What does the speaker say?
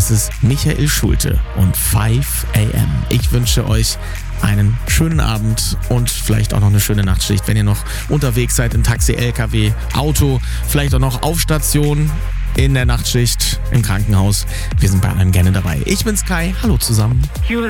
ist es Michael Schulte und 5 AM. Ich wünsche euch einen schönen Abend und vielleicht auch noch eine schöne Nachtschicht, wenn ihr noch unterwegs seid im Taxi, LKW, Auto, vielleicht auch noch auf Station, in der Nachtschicht, im Krankenhaus. Wir sind bei allem gerne dabei. Ich bin's Kai, hallo zusammen.